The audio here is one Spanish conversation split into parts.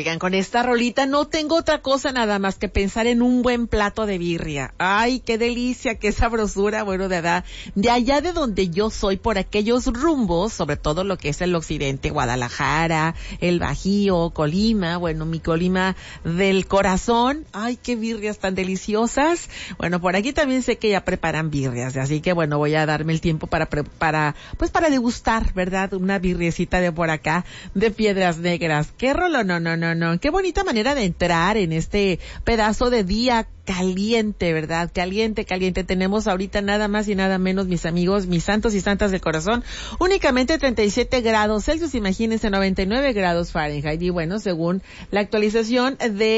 Oigan, con esta rolita no tengo otra cosa nada más que pensar en un buen plato de birria. Ay, qué delicia, qué sabrosura. Bueno, de allá de donde yo soy, por aquellos rumbos, sobre todo lo que es el occidente, Guadalajara, el Bajío, Colima, bueno, mi Colima del corazón. Ay, qué birrias tan deliciosas. Bueno, por aquí también sé que ya preparan birrias, así que bueno, voy a darme el tiempo para degustar, ¿verdad? Una birriecita de por acá, de Piedras Negras. Qué rollo, no. Qué bonita manera de entrar en este pedazo de día caliente, ¿verdad? Caliente. Tenemos ahorita nada más y nada menos, mis amigos, mis santos y santas del corazón, únicamente 37 grados Celsius, imagínense, 99 grados Fahrenheit. Y bueno, según la actualización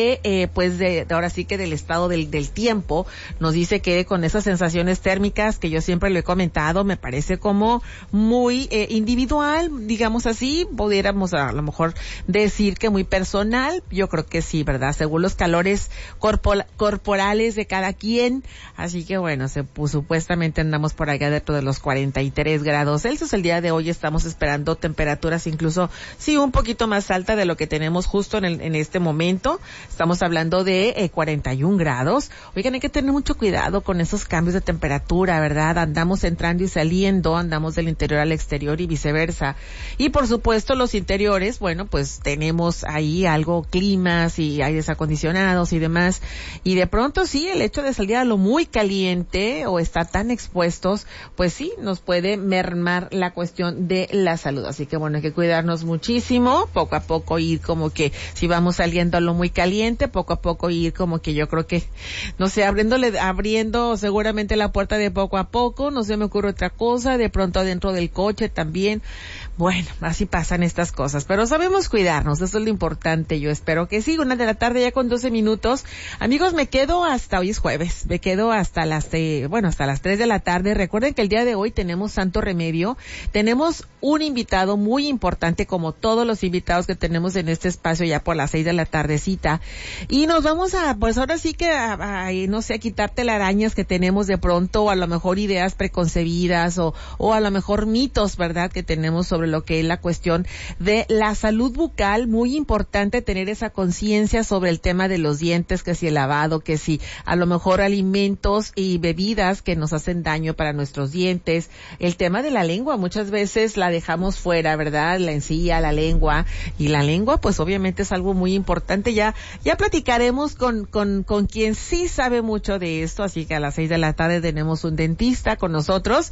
de ahora sí que del estado del tiempo, nos dice que con esas sensaciones térmicas que yo siempre lo he comentado, me parece como muy individual, digamos así, pudiéramos a lo mejor decir que muy personal. Yo creo que sí, ¿verdad? Según los calores corporales de cada quien, así que bueno, supuestamente andamos por allá dentro de los 43 grados Celsius. El día de hoy estamos esperando temperaturas incluso, sí, un poquito más alta de lo que tenemos justo en este momento. Estamos hablando de 41 grados. Oigan, hay que tener mucho cuidado con esos cambios de temperatura, ¿verdad? Andamos entrando y saliendo, andamos del interior al exterior y viceversa. Y por supuesto los interiores, bueno, pues tenemos ahí algo, climas y aires acondicionados y demás, y de pronto sí, el hecho de salir a lo muy caliente o estar tan expuestos, pues sí, nos puede mermar la cuestión de la salud. Así que bueno, hay que cuidarnos muchísimo, poco a poco ir como que, si vamos saliendo a lo muy caliente, poco a poco ir como que yo creo que, no sé, abriendo seguramente la puerta de poco a poco, no se me ocurre otra cosa, de pronto adentro del coche también. Bueno, así pasan estas cosas, pero sabemos cuidarnos, eso es lo importante. Yo espero que sí. 1 de la tarde ya con 12 minutos. Amigos, me quedo hasta, hoy es jueves, me quedo hasta las 3 de la tarde. Recuerden que el día de hoy tenemos Santo Remedio, tenemos un invitado muy importante, como todos los invitados que tenemos en este espacio ya por las 6 de la tardecita, y nos vamos a, pues ahora sí que no sé, a quitar telarañas que tenemos de pronto, o a lo mejor ideas preconcebidas, o a lo mejor mitos, ¿verdad?, que tenemos sobre lo que es la cuestión de la salud bucal. Muy importante tener esa conciencia sobre el tema de los dientes, que si el lavado, que si a lo mejor alimentos y bebidas que nos hacen daño para nuestros dientes. El tema de la lengua, muchas veces la dejamos fuera, ¿verdad? La encía, la lengua, y la lengua pues obviamente es algo muy importante. Ya platicaremos con quien sí sabe mucho de esto, así que a las 6 de la tarde tenemos un dentista con nosotros.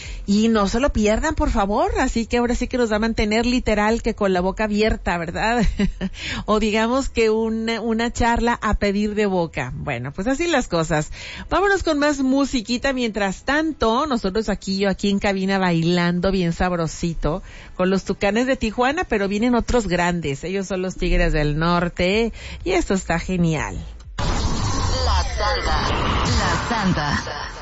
Y no se lo pierdan, por favor. Así que ahora sí que nos va a mantener literal que con la boca abierta, ¿verdad? O digamos que una charla a pedir de boca. Bueno, pues así las cosas. Vámonos con más musiquita. Mientras tanto, nosotros yo aquí en cabina bailando bien sabrosito con los Tucanes de Tijuana, pero vienen otros grandes. Ellos son los Tigres del Norte y esto está genial. La Santa.